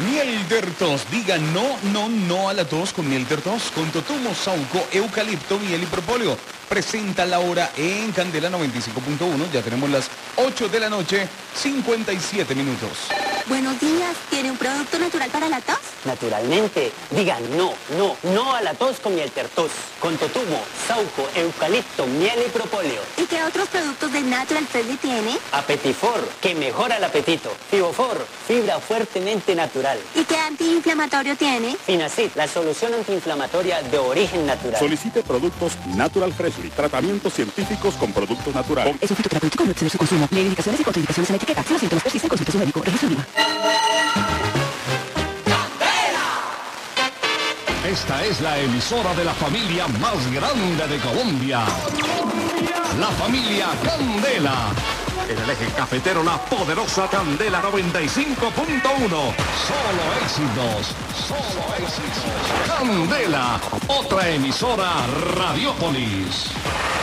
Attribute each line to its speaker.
Speaker 1: Miel Tertos, diga no, no, no a la tos con Miel Tertos, con totumo, sauco, eucalipto, miel y propóleo. Presenta la hora en Candela 95.1, ya tenemos las 8 de la noche, 57 minutos.
Speaker 2: Buenos días, ¿tiene un producto natural para la tos?
Speaker 3: Naturalmente, diga no, no, no a la tos con Miel Tertos, con totumo, sauco, eucalipto, miel y propóleo.
Speaker 2: ¿Y qué otros productos de Natural Friendly tiene?
Speaker 3: Apetifor, que mejora el apetito. Fibofor, fibra fuertemente natural.
Speaker 2: ¿Y qué antiinflamatorio tiene?
Speaker 3: Finacid, la solución antiinflamatoria de origen natural.
Speaker 4: Solicite productos Natural Freshly, tratamientos científicos con productos naturales.
Speaker 5: Es un fitoterapéutico, no exceder su consumo. Lee indicaciones y contraindicaciones en la etiqueta. Si los síntomas persisten, consulte a su médico. Registro en Lima.
Speaker 6: Esta es la emisora de la familia más grande de Colombia. La familia Candela. En el eje cafetero, la poderosa Candela 95.1. Solo éxitos, solo éxitos. Candela, otra emisora Radiopolis.